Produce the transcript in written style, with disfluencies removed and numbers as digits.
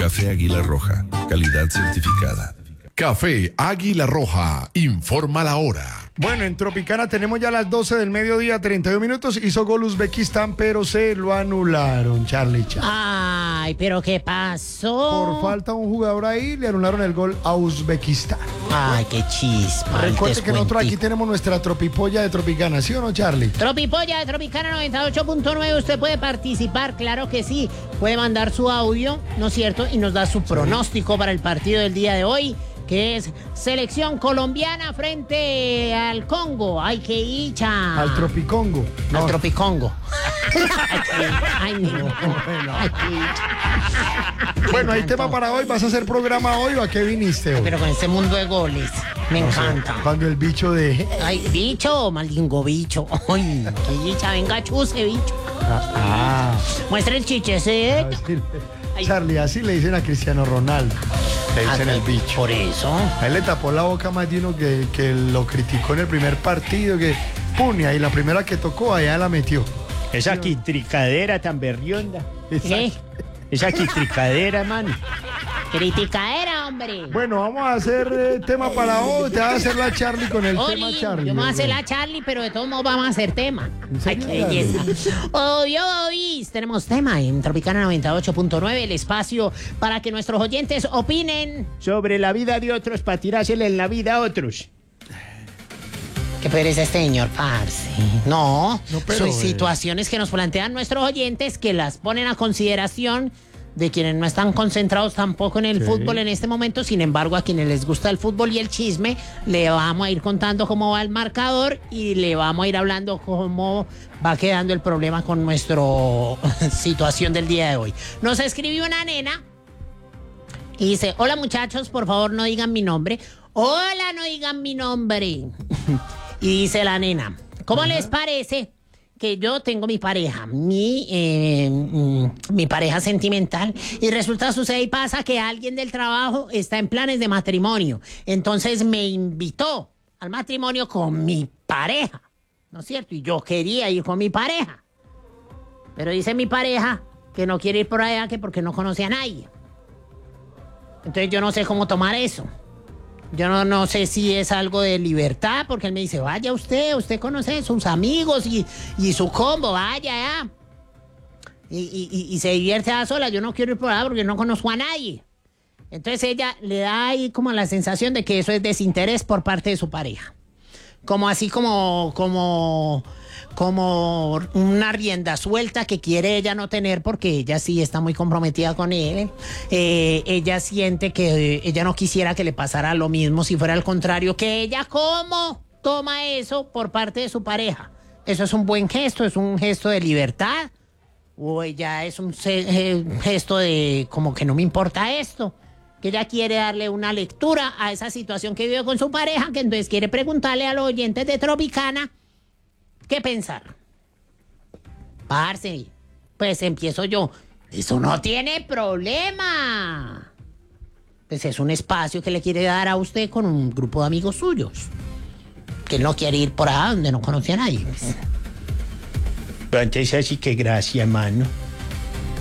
Café Águila Roja, calidad certificada. Café Águila Roja, informa la hora. Bueno, en Tropicana tenemos ya las 12 del mediodía, 31 minutos. Hizo gol Uzbekistán, pero se lo anularon, Charlie. Ay, pero ¿qué pasó? Por falta de un jugador ahí, le anularon el gol a Uzbekistán. Ay, qué chispa. Recuerde que nosotros aquí tenemos nuestra tropipolla de Tropicana, ¿sí o no, Charlie? Tropipolla de Tropicana 98.9, usted puede participar, claro que sí. Puede mandar su audio, ¿no es cierto? Y nos da su pronóstico para el partido del día de hoy, que es selección colombiana frente al Congo. ¡Ay, qué hicha! Al Tropicongo. No. Al Tropicongo. Ay, no. Bueno, hay tema para hoy. ¿Vas a hacer programa hoy o a qué viniste hoy? Pero con este mundo de goles, me encanta. Cuando el bicho deje. Ay, bicho, maldingo bicho. Ay, qué hicha, venga, chuse, bicho. Muestra el chichecito. Charlie, así le dicen a Cristiano Ronaldo. Le dicen el bicho. Por eso. A él le tapó la boca más de uno que lo criticó en el primer partido, que puña, y la primera que tocó allá la metió. Esa quitricadera tan berrionda. ¿Qué? Esa quitricadera, mano. Criticadera, hombre. Bueno, vamos a hacer tema para hoy. Te vas a hacer la Charlie con el tema Charlie. Yo me voy a hacer la Charlie, pero de todos modos vamos a hacer tema. Ay, qué belleza. Hoy tenemos tema en Tropicana 98.9, el espacio para que nuestros oyentes opinen sobre la vida de otros para tirársela en la vida a otros. ¿Qué pereza este señor, parce? No, pero, son situaciones que nos plantean nuestros oyentes, que las ponen a consideración de quienes no están concentrados tampoco en el fútbol en este momento. Sin embargo, a quienes les gusta el fútbol y el chisme, le vamos a ir contando cómo va el marcador y le vamos a ir hablando cómo va quedando el problema con nuestra situación del día de hoy. Nos escribió una nena y dice: hola muchachos, por favor no digan mi nombre. Hola, no digan mi nombre. Y dice la nena: ¿cómo les parece que yo tengo mi pareja, mi pareja sentimental, y resulta, sucede y pasa que alguien del trabajo está en planes de matrimonio? Entonces me invitó al matrimonio con mi pareja, ¿no es cierto? Y yo quería ir con mi pareja, pero dice mi pareja que no quiere ir por allá, que porque no conoce a nadie. Entonces yo no sé cómo tomar eso. Yo no sé si es algo de libertad, porque él me dice: vaya usted conoce a sus amigos y su combo, vaya ya. Y se divierte a sola. Yo no quiero ir por allá porque no conozco a nadie. Entonces ella le da ahí como la sensación de que eso es desinterés por parte de su pareja. Como así como una rienda suelta que quiere ella no tener, porque ella sí está muy comprometida con él. Ella siente que ella no quisiera que le pasara lo mismo si fuera al contrario, que ella cómo toma eso por parte de su pareja. ¿Eso es un buen gesto? ¿Es un gesto de libertad? ¿O ella es un gesto de como que no me importa esto? Que ella quiere darle una lectura a esa situación que vive con su pareja, que entonces quiere preguntarle a los oyentes de Tropicana ¿qué pensar? Parce, pues empiezo yo. Eso no tiene problema. Pues es un espacio que le quiere dar a usted con un grupo de amigos suyos. Que él no quiere ir por ahí donde no conoce a nadie. Pero antes así que gracia, mano.